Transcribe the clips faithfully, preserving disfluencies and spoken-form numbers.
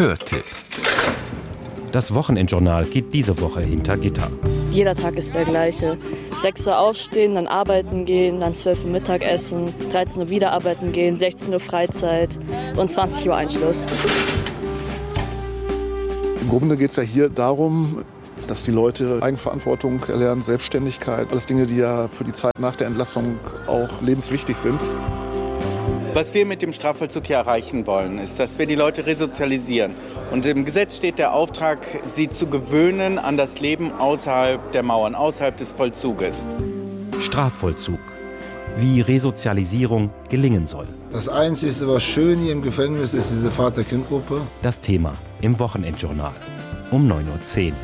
Hörtipp. Das Wochenendjournal geht diese Woche hinter Gitter. Jeder Tag ist der gleiche. sechs Uhr aufstehen, dann arbeiten gehen, dann zwölf Uhr Mittagessen, dreizehn Uhr wieder arbeiten gehen, sechzehn Uhr Freizeit und zwanzig Uhr Einschluss. Im Grunde geht es ja hier darum, dass die Leute Eigenverantwortung erlernen, Selbstständigkeit. Alles Dinge, die ja für die Zeit nach der Entlassung auch lebenswichtig sind. Was wir mit dem Strafvollzug hier erreichen wollen, ist, dass wir die Leute resozialisieren. Und im Gesetz steht der Auftrag, sie zu gewöhnen an das Leben außerhalb der Mauern, außerhalb des Vollzuges. Strafvollzug. Wie Resozialisierung gelingen soll. Das Einzige, was schön hier im Gefängnis ist, diese Vater-Kind-Gruppe. Das Thema im Wochenendjournal um neun Uhr zehn.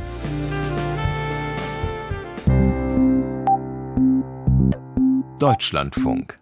Deutschlandfunk.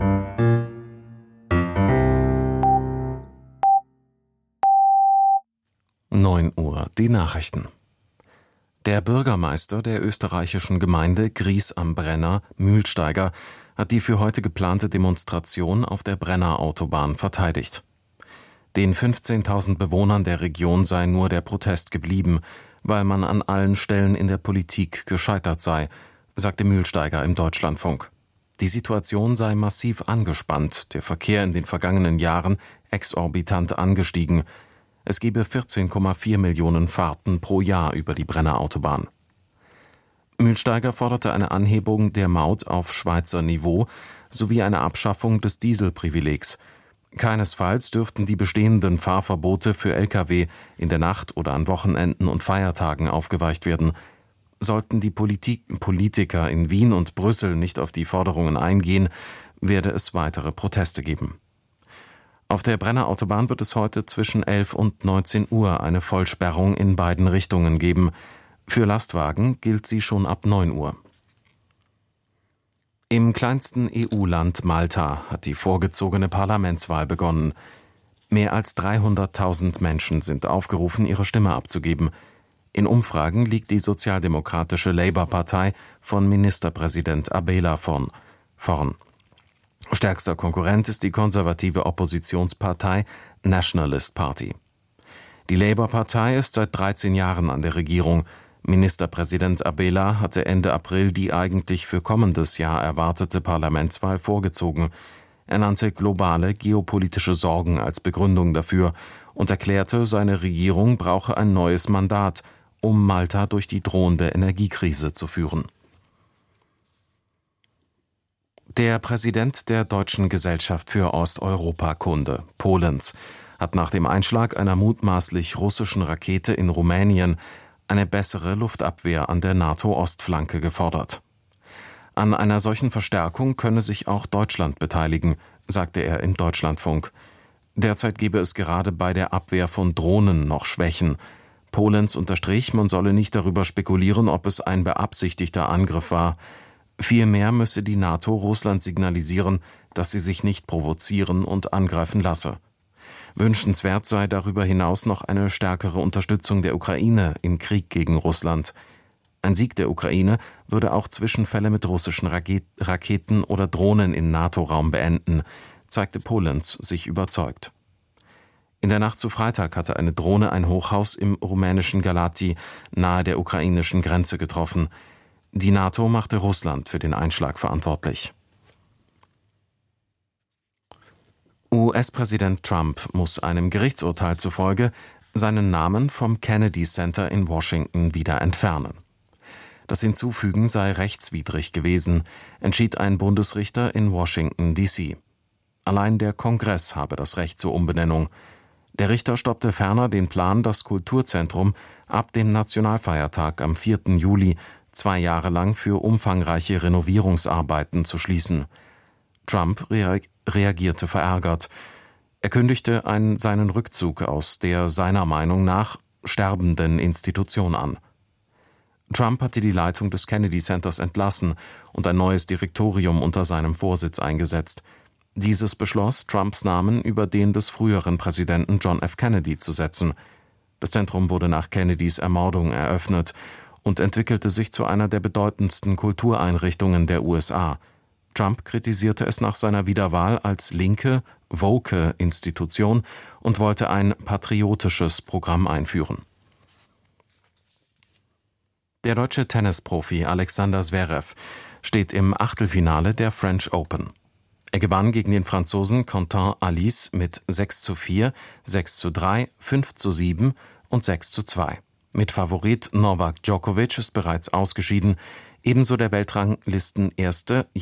neun Uhr, die Nachrichten. Der Bürgermeister der österreichischen Gemeinde Gries am Brenner, Mühlsteiger, hat die für heute geplante Demonstration auf der Brenner Autobahn verteidigt. Den fünfzehntausend Bewohnern der Region sei nur der Protest geblieben, weil man an allen Stellen in der Politik gescheitert sei, sagte Mühlsteiger im Deutschlandfunk. Die Situation sei massiv angespannt, der Verkehr in den vergangenen Jahren exorbitant angestiegen. Es gebe vierzehn Komma vier Millionen Fahrten pro Jahr über die Brenner Autobahn. Mühlsteiger forderte eine Anhebung der Maut auf Schweizer Niveau sowie eine Abschaffung des Dieselprivilegs. Keinesfalls dürften die bestehenden Fahrverbote für L K W in der Nacht oder an Wochenenden und Feiertagen aufgeweicht werden. Sollten die Politik- Politiker in Wien und Brüssel nicht auf die Forderungen eingehen, werde es weitere Proteste geben. Auf der Brenner Autobahn wird es heute zwischen elf und neunzehn Uhr eine Vollsperrung in beiden Richtungen geben. Für Lastwagen gilt sie schon ab neun Uhr. Im kleinsten E U-Land Malta hat die vorgezogene Parlamentswahl begonnen. Mehr als dreihunderttausend Menschen sind aufgerufen, ihre Stimme abzugeben. In Umfragen liegt die sozialdemokratische Labour-Partei von Ministerpräsident Abela vorn. vorn. Stärkster Konkurrent ist die konservative Oppositionspartei Nationalist Party. Die Labour-Partei ist seit dreizehn Jahren an der Regierung. Ministerpräsident Abela hatte Ende April die eigentlich für kommendes Jahr erwartete Parlamentswahl vorgezogen. Er nannte globale geopolitische Sorgen als Begründung dafür und erklärte, seine Regierung brauche ein neues Mandat, um Malta durch die drohende Energiekrise zu führen. Der Präsident der Deutschen Gesellschaft für Osteuropakunde, Polens, hat nach dem Einschlag einer mutmaßlich russischen Rakete in Rumänien eine bessere Luftabwehr an der NATO-Ostflanke gefordert. An einer solchen Verstärkung könne sich auch Deutschland beteiligen, sagte er im Deutschlandfunk. Derzeit gebe es gerade bei der Abwehr von Drohnen noch Schwächen. Polens unterstrich, man solle nicht darüber spekulieren, ob es ein beabsichtigter Angriff war. Vielmehr müsse die NATO Russland signalisieren, dass sie sich nicht provozieren und angreifen lasse. Wünschenswert sei darüber hinaus noch eine stärkere Unterstützung der Ukraine im Krieg gegen Russland. Ein Sieg der Ukraine würde auch Zwischenfälle mit russischen Raketen oder Drohnen im NATO-Raum beenden, zeigte Polens sich überzeugt. In der Nacht zu Freitag hatte eine Drohne ein Hochhaus im rumänischen Galati nahe der ukrainischen Grenze getroffen. Die NATO machte Russland für den Einschlag verantwortlich. U S-Präsident Trump muss einem Gerichtsurteil zufolge seinen Namen vom Kennedy Center in Washington wieder entfernen. Das Hinzufügen sei rechtswidrig gewesen, entschied ein Bundesrichter in Washington D C Allein der Kongress habe das Recht zur Umbenennung. Der Richter stoppte ferner den Plan, das Kulturzentrum ab dem Nationalfeiertag am vierten Juli zwei Jahre lang für umfangreiche Renovierungsarbeiten zu schließen. Trump rea- reagierte verärgert. Er kündigte einen, seinen Rückzug aus der seiner Meinung nach sterbenden Institution an. Trump hatte die Leitung des Kennedy Centers entlassen und ein neues Direktorium unter seinem Vorsitz eingesetzt. Dieses beschloss, Trumps Namen über den des früheren Präsidenten John F. Kennedy zu setzen. Das Zentrum wurde nach Kennedys Ermordung eröffnet und entwickelte sich zu einer der bedeutendsten Kultureinrichtungen der U S A. Trump kritisierte es nach seiner Wiederwahl als linke, woke Institution und wollte ein patriotisches Programm einführen. Der deutsche Tennisprofi Alexander Zverev steht im Achtelfinale der French Open. Er gewann gegen den Franzosen Quentin Halys mit sechs zu vier, sechs zu drei, fünf zu sieben und sechs zu zwei. Mit Favorit Novak Djokovic ist bereits ausgeschieden, ebenso der Weltranglistenerste